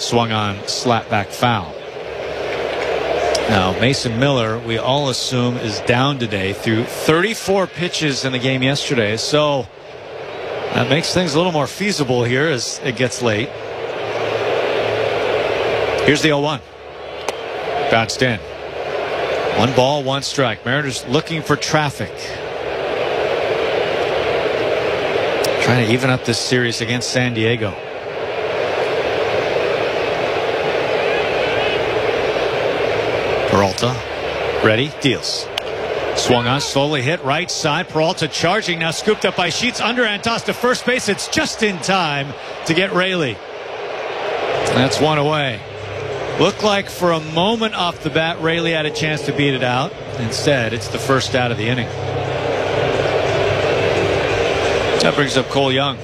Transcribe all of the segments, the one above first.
swung on slapback foul. Now, Mason Miller, we all assume, is down today through 34 pitches in the game yesterday. So that makes things a little more feasible here as it gets late. Here's the 0-1. Bounced in. 1 ball, 1 strike. Mariners looking for traffic. Trying to even up this series against San Diego. Peralta, ready, deals. Swung on, slowly hit right side. Peralta charging, now scooped up by Sheets. Underhand toss to first base. It's just in time to get Raley. That's 1 away. Looked like for a moment off the bat, Raley had a chance to beat it out. Instead, it's the first out of the inning. That brings up Cole Young.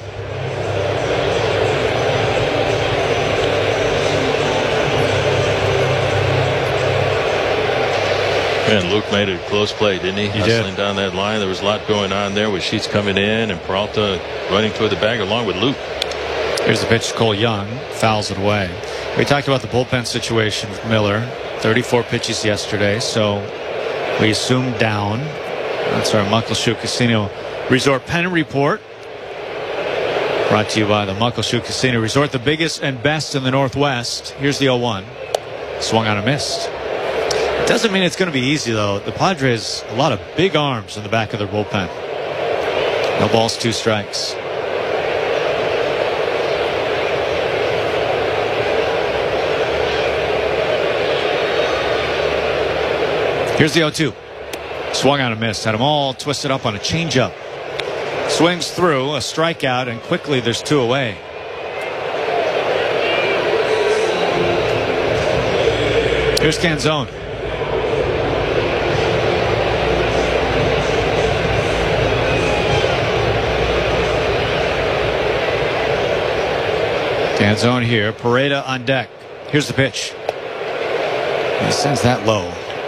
And Luke made a close play, didn't he? Hustling down that line. There was a lot going on there with Sheets coming in and Peralta running toward the bag along with Luke. Here's the pitch to Cole Young. Fouls it away. We talked about the bullpen situation with Miller. 34 pitches yesterday, so we assume down. That's our Muckleshoot Casino Resort pennant report. Brought to you by the Muckleshoot Casino Resort, the biggest and best in the Northwest. Here's the 0-1. Swung on and missed. It doesn't mean it's going to be easy, though. The Padres, a lot of big arms in the back of their bullpen. No balls, 2 strikes. Here's the 0-2. Swung on and missed. Had them all twisted up on a changeup. Swings through, a strikeout, and quickly there's 2 away. Here's Canzone. Canzone here. Pareda on deck. Here's the pitch. He sends that low.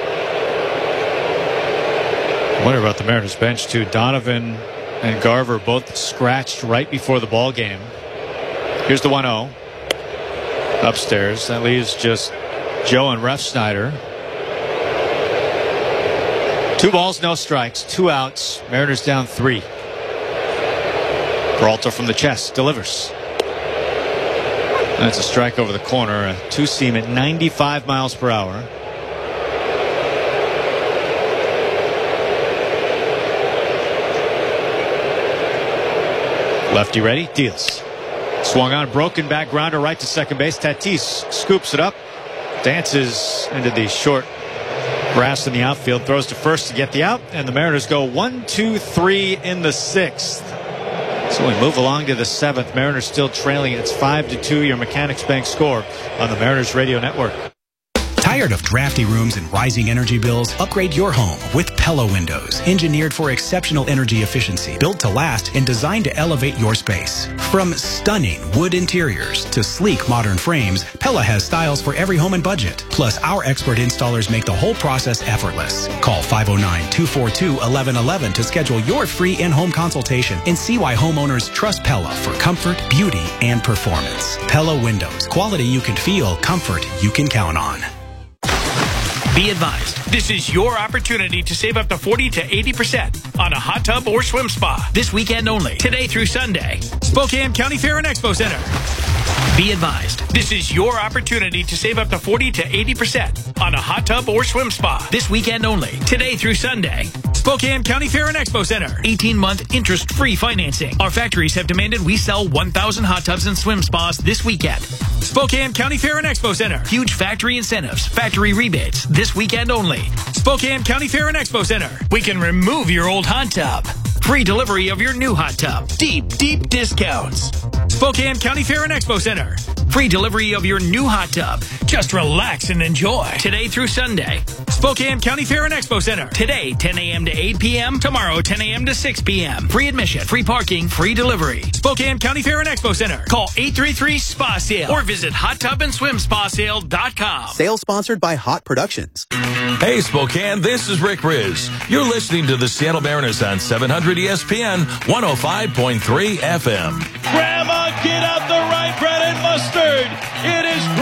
I wonder about the Mariners bench too. Donovan and Garver both scratched right before the ball game. Here's the 1-0. Upstairs. That leaves just Joe and Refsnyder. 2 balls, no strikes, 2 outs. Mariners down 3. Peralta from the chest delivers. That's a strike over the corner. A 2-seam at 95 miles per hour. Lefty ready, deals. Swung on, broken back grounder right to second base. Tatis scoops it up, dances into the short grass in the outfield, throws to first to get the out, and the Mariners go 1-2-3 in the 6th. So we move along to the 7th. Mariners still trailing. It's 5-2. Your Mechanics Bank score on the Mariners Radio Network. Tired of drafty rooms and rising energy bills? Upgrade your home with Pella Windows. Engineered for exceptional energy efficiency, built to last, and designed to elevate your space. From stunning wood interiors to sleek modern frames, Pella has styles for every home and budget. Plus, our expert installers make the whole process effortless. Call 509-242-1111 to schedule your free in-home consultation and see why homeowners trust Pella for comfort, beauty, and performance. Pella Windows. Quality you can feel, comfort you can count on. Be advised, this is your opportunity to save up to 40 to 80% on a hot tub or swim spa. This weekend only, today through Sunday. Spokane County Fair and Expo Center. Be advised, this is your opportunity to save up to 40 to 80% on a hot tub or swim spa. This weekend only, today through Sunday. Spokane County Fair and Expo Center. 18-month interest-free financing. Our factories have demanded we sell 1,000 hot tubs and swim spas this weekend. Spokane County Fair and Expo Center. Huge factory incentives, factory rebates, this weekend only. Spokane County Fair and Expo Center. We can remove your old hot tub. Free delivery of your new hot tub. Deep, deep discounts. Spokane County Fair and Expo Center. Free delivery of your new hot tub. Just relax and enjoy. Today through Sunday. Spokane County Fair and Expo Center. Today, 10 a.m. to 8 p.m. Tomorrow, 10 a.m. to 6 p.m. Free admission, free parking, free delivery. Spokane County Fair and Expo Center. Call 833-SPA-SALE or visit hottubandSwimSpaSale.com. Sale sponsored by Hot Productions. Hey, Spokane, this is Rick Riz. You're listening to the Seattle Mariners on 700 ESPN 105.3 FM. Grandma, get out the rye bread and mustard. It